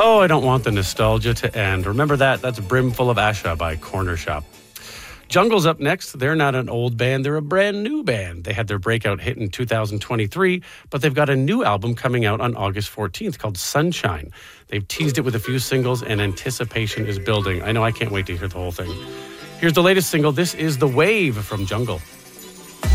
Oh, I don't want the nostalgia to end. Remember that? That's Brimful of Asha by Corner Shop. Jungle's up next. They're not an old band. They're a brand new band. They had their breakout hit in 2023, but they've got a new album coming out on August 14th called Sunshine. They've teased it with a few singles, and anticipation is building. I know I can't wait to hear the whole thing. Here's the latest single. This is The Wave from Jungle.